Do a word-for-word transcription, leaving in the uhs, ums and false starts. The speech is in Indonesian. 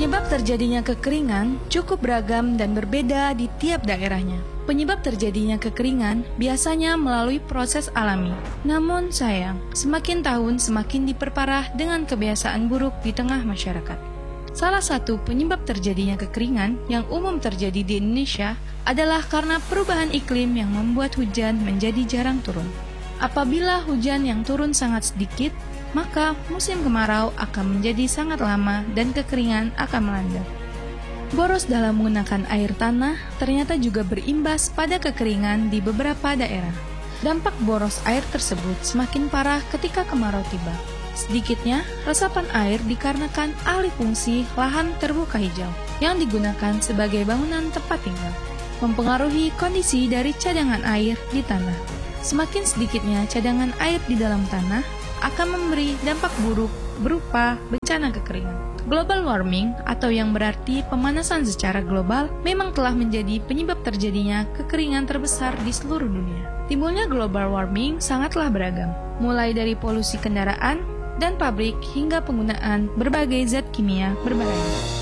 Penyebab terjadinya kekeringan cukup beragam dan berbeda di tiap daerahnya. Penyebab terjadinya kekeringan biasanya melalui proses alami. Namun sayang, semakin tahun semakin diperparah dengan kebiasaan buruk di tengah masyarakat. Salah satu penyebab terjadinya kekeringan yang umum terjadi di Indonesia adalah karena perubahan iklim yang membuat hujan menjadi jarang turun. Apabila hujan yang turun sangat sedikit, maka musim kemarau akan menjadi sangat lama dan kekeringan akan melanda. Boros dalam menggunakan air tanah ternyata juga berimbas pada kekeringan di beberapa daerah. Dampak boros air tersebut semakin parah ketika kemarau tiba. Sedikitnya, resapan air dikarenakan alih fungsi lahan terbuka hijau yang digunakan sebagai bangunan tempat tinggal, mempengaruhi kondisi dari cadangan air di tanah. Semakin sedikitnya cadangan air di dalam tanah akan memberi dampak buruk berupa bencana kekeringan. Global warming atau yang berarti pemanasan secara global memang telah menjadi penyebab terjadinya kekeringan terbesar di seluruh dunia. Timbulnya global warming sangatlah beragam, mulai dari polusi kendaraan dan pabrik hingga penggunaan berbagai zat kimia berbahaya.